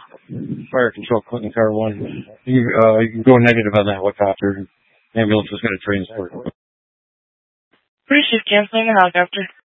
Fire control, Clinton Car 1. You can go negative on that helicopter. Ambulance is going to transport. Appreciate canceling the helicopter.